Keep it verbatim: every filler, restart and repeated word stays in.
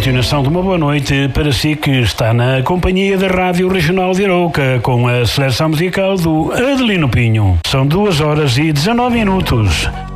continuação de uma boa noite para si que está na companhia da Rádio Regional de Arouca com a seleção musical do Adelino Pinho. São duas horas e dezanove minutos.